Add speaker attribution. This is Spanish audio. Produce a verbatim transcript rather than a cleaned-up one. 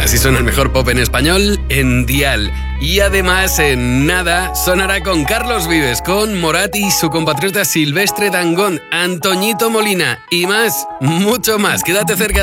Speaker 1: Así suena el mejor pop en español en Dial. Y además, en nada, sonará con Carlos Vives, con Morat y su compatriota Silvestre Dangond, Antoñito Molina y más, mucho más. Quédate cerca